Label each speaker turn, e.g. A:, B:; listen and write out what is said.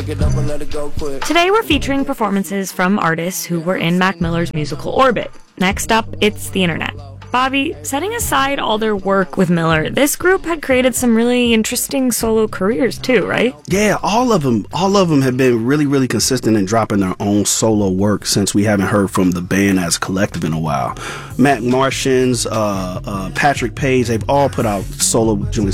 A: Today we're featuring performances from artists who were in Mac Miller's musical orbit. Next up, it's the internet. Bobby, setting aside all their work with Miller, this group had created some really interesting solo careers too, right?
B: Yeah, all of them have been really, really consistent in dropping their own solo work since we haven't heard from the band as a collective in a while. Matt Martians, Patrick Page, they've all put out solo joints